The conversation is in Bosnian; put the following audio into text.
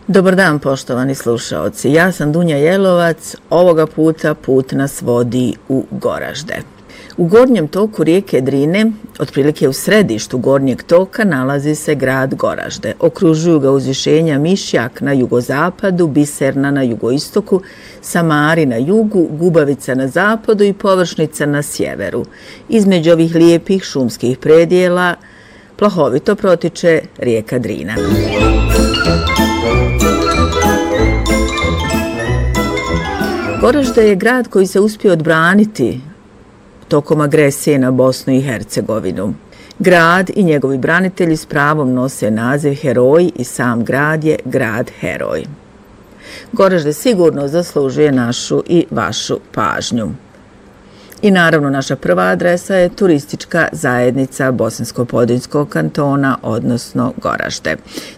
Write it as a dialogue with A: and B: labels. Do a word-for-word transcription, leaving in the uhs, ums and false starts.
A: Dobar dan, poštovani slušaoci. Ja sam Dunja Jelovac. Ovoga puta put nas vodi u Goražde. U gornjem toku rijeke Drine, otprilike u središtu gornjeg toka, nalazi se grad Goražde. Okružuju ga uzvišenja Mišjak na jugozapadu, Biserna na jugoistoku, Samari na jugu, Gubavica na zapadu i Površnica na sjeveru. Između ovih lijepih šumskih predjela plahovito protiče rijeka Drina. Goražde je grad koji se uspio odbraniti tokom agresije na Bosnu i Hercegovinu. Grad i njegovi branitelji s pravom nose naziv heroj i sam grad je grad heroj. Goražde sigurno zaslužuje našu i vašu pažnju. I naravno naša prva adresa je turistička zajednica Bosansko-Podinjskog kantona, odnosno Goražde.